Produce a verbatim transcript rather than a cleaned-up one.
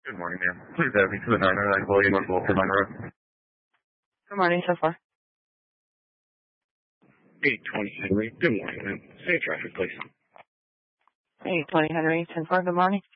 Good morning, ma'am. Please add me to the nine oh nine William North Wilford Monroe. Good morning, so far. eight twenty Henry. Good morning, ma'am. Say traffic, please. eight twenty Henry, ten four, good morning.